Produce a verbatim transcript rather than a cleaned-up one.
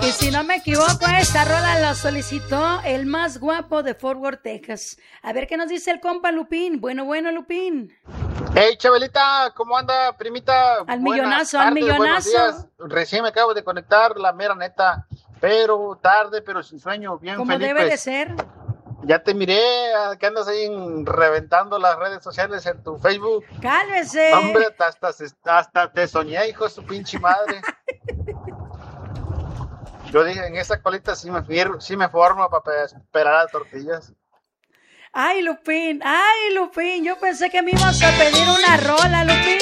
Y si no me equivoco, esta rola la solicitó el más guapo de Fort Worth, Texas. A ver qué nos dice el compa Lupín. Bueno, bueno, Lupín. Hey, Chabelita, ¿cómo anda, primita? Al Buenas millonazo, tardes, al millonazo. buenos días. Recién me acabo de conectar, la mera neta, pero tarde, pero sin sueño, bien Como feliz. debe de pues. ser. Ya te miré, ah, que andas ahí en- reventando las redes sociales en tu Facebook. Cálmese. Hombre, hasta, hasta, hasta te soñé, hijo de su pinche madre. Yo dije, en esa colita sí me, fir- sí me formo para esperar a tortillas. Ay, Lupín, ay, Lupín. Yo pensé que me ibas a pedir una rola, Lupín.